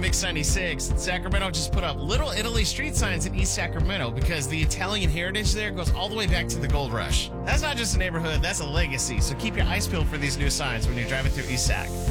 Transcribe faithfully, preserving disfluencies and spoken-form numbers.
Mix ninety-six. Sacramento just put up Little Italy street signs in East Sacramento because the Italian heritage there goes all the way back to the gold rush. That's not just a neighborhood, that's a legacy. So keep your eyes peeled for these new signs when you're driving through East Sac.